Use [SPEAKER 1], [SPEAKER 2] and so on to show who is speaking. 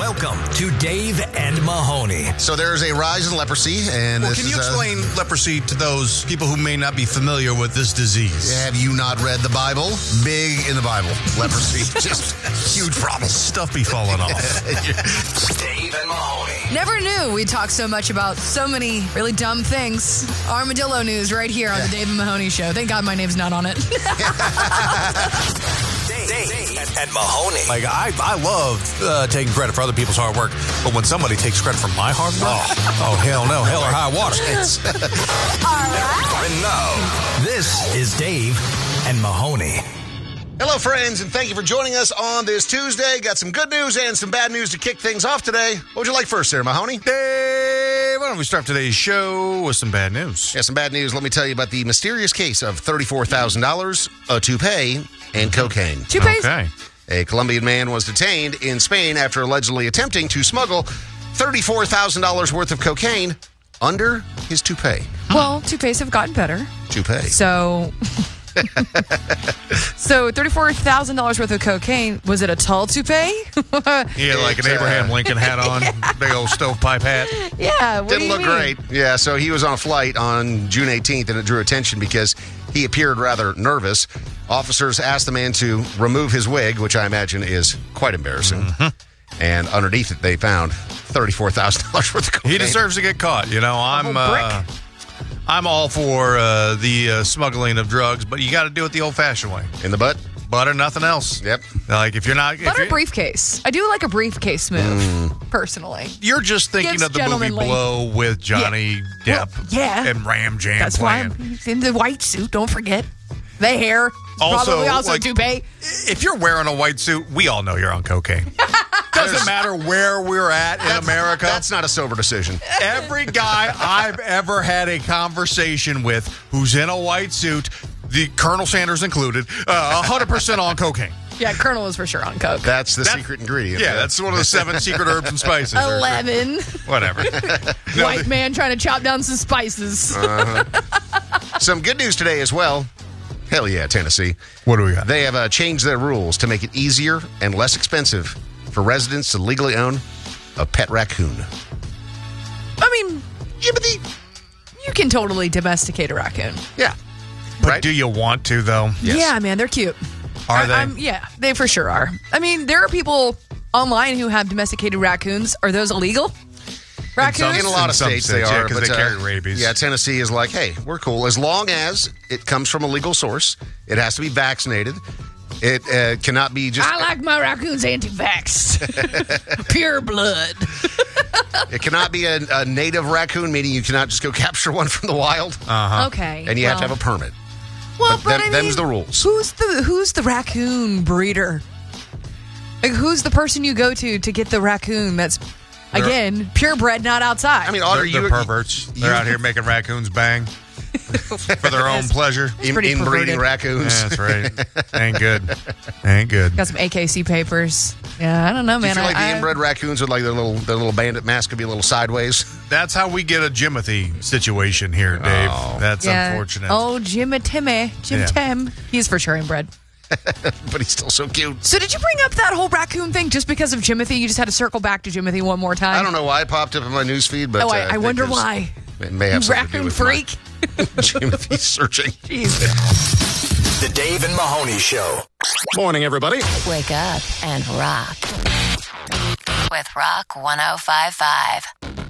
[SPEAKER 1] Welcome to Dave and Mahoney.
[SPEAKER 2] So there's a rise in leprosy, and
[SPEAKER 3] Well,
[SPEAKER 2] this
[SPEAKER 3] can you
[SPEAKER 2] is,
[SPEAKER 3] explain leprosy to those people who may not be familiar with this disease?
[SPEAKER 2] Have you not read the Bible? Big in the Bible. Leprosy, just huge problem.
[SPEAKER 3] Stuff be falling off.
[SPEAKER 1] Dave and Mahoney.
[SPEAKER 4] Never knew we'd talk so much about so many really dumb things. Armadillo news right here on the Dave and Mahoney Show. Thank God my name's not on it.
[SPEAKER 1] Dave and Mahoney.
[SPEAKER 3] Like, I love taking credit for other people's hard work, but when somebody takes credit for my hard work, oh hell no, hell or high water.
[SPEAKER 1] And now, this is Dave and Mahoney.
[SPEAKER 2] Hello, friends, and thank you for joining us on this Tuesday. Got some good news and some bad news to kick things off today. What would you like first, Sarah Mahoney?
[SPEAKER 3] Dave, why don't we start today's show with some bad news?
[SPEAKER 2] Yeah, some bad news. Let me tell you about the mysterious case of $34,000, a toupee, and cocaine.
[SPEAKER 4] Toupees?
[SPEAKER 3] Okay.
[SPEAKER 2] A Colombian man was detained in Spain after allegedly attempting to smuggle $34,000 worth of cocaine under his toupee.
[SPEAKER 4] Well, toupees have gotten better.
[SPEAKER 2] Toupee.
[SPEAKER 4] So $34,000 worth of cocaine. Was it a tall toupee?
[SPEAKER 3] Yeah, like an Abraham Lincoln hat on, big old stovepipe hat.
[SPEAKER 4] Yeah. What do
[SPEAKER 2] Didn't
[SPEAKER 4] you
[SPEAKER 2] look
[SPEAKER 4] mean?
[SPEAKER 2] great. Yeah, so he was on a flight on June 18th, and it drew attention because he appeared rather nervous. Officers asked the man to remove his wig, which I imagine is quite embarrassing.
[SPEAKER 3] Mm-hmm.
[SPEAKER 2] And underneath it, they found $34,000 worth of cocaine.
[SPEAKER 3] He deserves to get caught. You know, I'm all for the smuggling of drugs, but you got to do it the old-fashioned way.
[SPEAKER 2] In the butt?
[SPEAKER 3] Butter, nothing else.
[SPEAKER 2] Yep.
[SPEAKER 3] Like, if you're not...
[SPEAKER 4] But a briefcase. I do like a briefcase move, personally.
[SPEAKER 3] You're just thinking
[SPEAKER 4] Gives
[SPEAKER 3] of the movie
[SPEAKER 4] gentlemanly.
[SPEAKER 3] Blow with Johnny Depp and Ram Jam
[SPEAKER 4] That's why
[SPEAKER 3] playing.
[SPEAKER 4] I'm in the white suit, don't forget. The hair.
[SPEAKER 3] Also,
[SPEAKER 4] Probably also
[SPEAKER 3] like,
[SPEAKER 4] toupee.
[SPEAKER 3] If you're wearing a white suit, we all know you're on cocaine. Doesn't matter where we're at in America.
[SPEAKER 2] That's not a sober decision.
[SPEAKER 3] Every guy I've ever had a conversation with who's in a white suit, the Colonel Sanders included, 100% on cocaine.
[SPEAKER 4] Yeah, Colonel is for sure on coke.
[SPEAKER 2] That's the secret ingredient.
[SPEAKER 3] Yeah, that's one of the 7 secret herbs and spices.
[SPEAKER 4] 11.
[SPEAKER 3] Whatever. No,
[SPEAKER 4] White man trying to chop down some spices.
[SPEAKER 2] Some good news today as well. Hell yeah, Tennessee.
[SPEAKER 3] What do we got?
[SPEAKER 2] They have changed their rules to make it easier and less expensive for residents to legally own a pet raccoon.
[SPEAKER 4] I mean, you can totally domesticate a raccoon.
[SPEAKER 2] Yeah.
[SPEAKER 3] But
[SPEAKER 2] Right?
[SPEAKER 3] do you want to, though?
[SPEAKER 2] Yes.
[SPEAKER 4] Yeah, man, they're cute.
[SPEAKER 3] Are they?
[SPEAKER 4] Yeah, they for sure are. I mean, there are people online who have domesticated raccoons. Are those illegal? Raccoons?
[SPEAKER 2] In a lot of
[SPEAKER 3] some
[SPEAKER 2] states they
[SPEAKER 3] states, yeah,
[SPEAKER 2] are.
[SPEAKER 3] 'cause they carry rabies.
[SPEAKER 2] Yeah, Tennessee is like, hey, we're cool. As long as it comes from a legal source, it has to be vaccinated. It cannot be just...
[SPEAKER 4] I like my raccoons anti-vaxxed. Pure blood.
[SPEAKER 2] It cannot be a native raccoon, meaning you cannot just go capture one from the wild.
[SPEAKER 4] Okay.
[SPEAKER 2] And you have to have a permit.
[SPEAKER 4] Well, but
[SPEAKER 2] them's the rules.
[SPEAKER 4] Who's the raccoon breeder? Like, who's the person you go to get the raccoon that's, again, purebred, not outside?
[SPEAKER 2] I mean, Audrey,
[SPEAKER 3] They're perverts. They're out here making raccoons bang for their own pleasure.
[SPEAKER 4] pretty
[SPEAKER 2] inbreeding
[SPEAKER 4] perverted.
[SPEAKER 2] raccoons.
[SPEAKER 3] Yeah, that's right. Ain't good. Ain't good.
[SPEAKER 4] Got some AKC papers. Yeah, I don't know,
[SPEAKER 2] Do you
[SPEAKER 4] man.
[SPEAKER 2] feel like the
[SPEAKER 4] I-
[SPEAKER 2] inbred raccoons with like their little bandit mask could be a little sideways?
[SPEAKER 3] That's how we get a Jimothy situation here, Dave. That's
[SPEAKER 4] yeah.
[SPEAKER 3] unfortunate.
[SPEAKER 4] Oh, Jim Tim. He's for sure inbred.
[SPEAKER 2] But he's still so cute.
[SPEAKER 4] So did you bring up that whole raccoon thing just because of Jimothy? You just had to circle back to Jimothy one more time?
[SPEAKER 2] I don't know why it popped up in my newsfeed, but
[SPEAKER 4] I wonder
[SPEAKER 2] think
[SPEAKER 4] why.
[SPEAKER 2] It may have something to do
[SPEAKER 4] Raccoon
[SPEAKER 2] with
[SPEAKER 4] freak.
[SPEAKER 2] Jimothy searching.
[SPEAKER 1] The Dave and Mahoney Show.
[SPEAKER 5] Morning, everybody.
[SPEAKER 6] Wake up and rock with Rock 105.5.